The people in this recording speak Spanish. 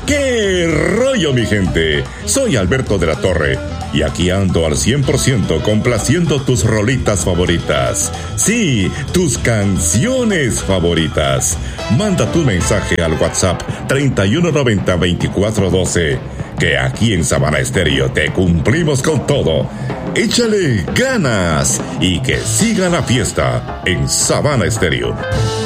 ¡Qué rollo, mi gente! Soy Alberto de la Torre y aquí ando al 100% complaciendo tus rolitas favoritas. Sí, tus canciones favoritas. Manda tu mensaje al WhatsApp 3190-2412, que aquí en Sabana Estéreo te cumplimos con todo. Échale ganas y que siga la fiesta en Sabana Estéreo.